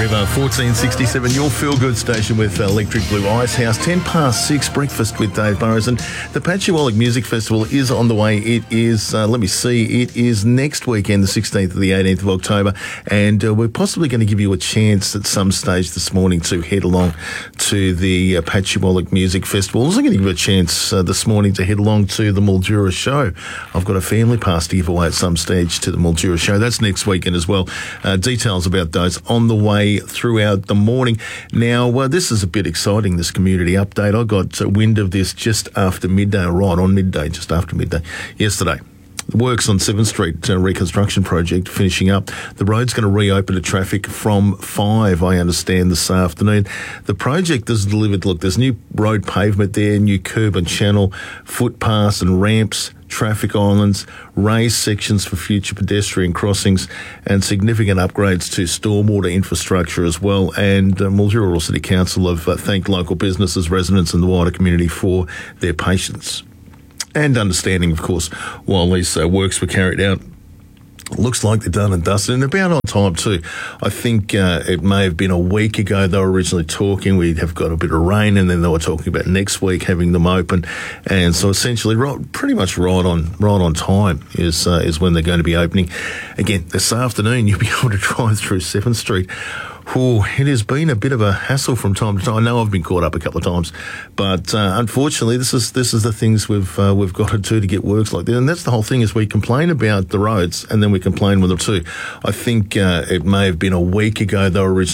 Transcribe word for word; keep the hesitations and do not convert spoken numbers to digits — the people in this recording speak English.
River, fourteen sixty-seven, your feel-good station with Electric Blue Ice House. ten past six, breakfast with Dave Burrows. And the Patchewallic Music Festival is on the way. It is, uh, let me see, it is next weekend, the sixteenth to the eighteenth of October. And uh, we're possibly going to give you a chance at some stage this morning to head along to the uh, Patchewallic Music Festival. Also going to give you a chance uh, this morning to head along to the Mildura Show. I've got a family pass to give away at some stage to the Mildura Show. That's next weekend as well. Uh, details about those on the way throughout the morning. Now, uh, this is a bit exciting, this community update. I got uh, wind of this just after midday, right on midday, just after midday, yesterday. The works on seventh Street uh, reconstruction project finishing up. The road's going to reopen to traffic from five, I understand, this afternoon. The project has delivered, look, there's new road pavement there, new curb and channel, footpaths and ramps, traffic islands, raised sections for future pedestrian crossings, and significant upgrades to stormwater infrastructure as well. And uh, Mildura Rural City Council have uh, thanked local businesses, residents and the wider community for their patience and understanding, of course, while these uh, works were carried out. Looks like they're done and dusted, and about on time too. I think uh, it may have been a week ago they were originally talking. We have got a bit of rain, and then they were talking about next week having them open, and so essentially, right, pretty much right on, right on time is uh, is when they're going to be opening. Again, this afternoon you'll be able to drive through seventh Street. Oh, it has been a bit of a hassle from time to time. I know I've been caught up a couple of times, but uh, unfortunately, this is this is the things we've uh, we've got to do to get works like that. And that's the whole thing: is we complain about the roads and then we complain with them too. I think uh, it may have been a week ago they were originally